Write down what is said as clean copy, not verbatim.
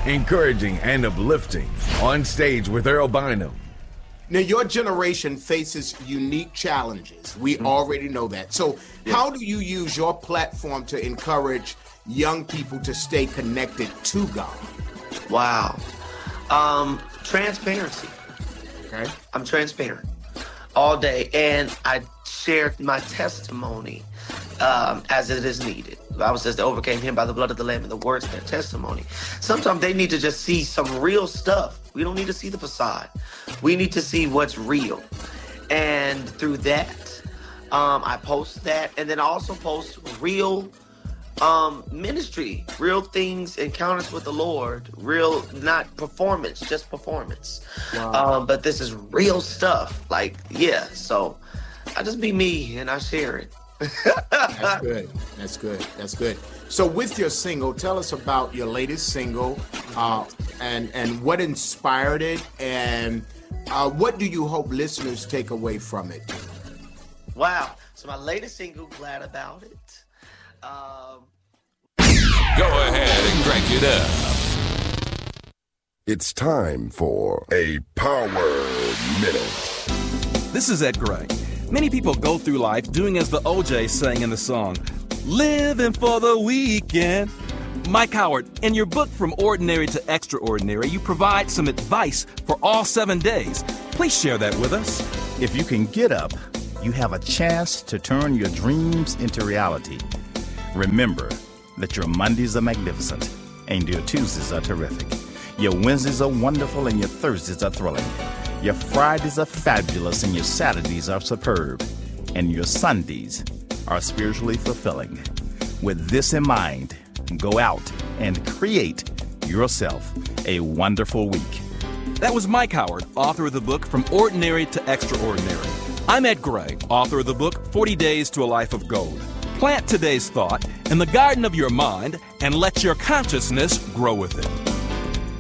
encouraging and uplifting. On Stage with Earl Bynum. Now, your generation faces unique challenges. We already know that. So how do you use your platform to encourage young people to stay connected to God? Wow. Transparency. Okay. I'm transparent all day, and I share my testimony as it is needed. The Bible says they overcame him by the blood of the Lamb and the words of their testimony. Sometimes they need to just see some real stuff. We don't need to see the facade. We need to see what's real. And through that, I post that, and then I also post real ministry, real things, encounters with the Lord, real, not performance, just performance. Wow. But this is real stuff. Like, yeah, so I just be me and I share it. That's good. That's good. That's good. So with your single, tell us about your latest single, and what inspired it, and what do you hope listeners take away from it? Wow. So my latest single, Glad About It. Go ahead and crank it up. It's time for a Power Minute. This is Ed Gray. Many people go through life doing as the OJ sang in the song, living for the weekend. Mike Howard, in your book From Ordinary to Extraordinary, you provide some advice for all 7 days. Please share that with us. If you can get up, you have a chance to turn your dreams into reality. Remember that your Mondays are magnificent and your Tuesdays are terrific. Your Wednesdays are wonderful and your Thursdays are thrilling. Your Fridays are fabulous and your Saturdays are superb. And your Sundays are spiritually fulfilling. With this in mind, go out and create yourself a wonderful week. That was Mike Howard, author of the book From Ordinary to Extraordinary. I'm Ed Gray, author of the book 40 Days to a Life of Gold. Plant today's thought in the garden of your mind and let your consciousness grow with it.